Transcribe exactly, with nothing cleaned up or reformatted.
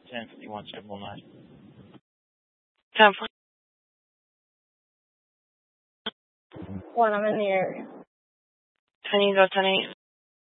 ten fifty-one, seven oh nine. ten One, I'm in the area. ten, you go ten eight.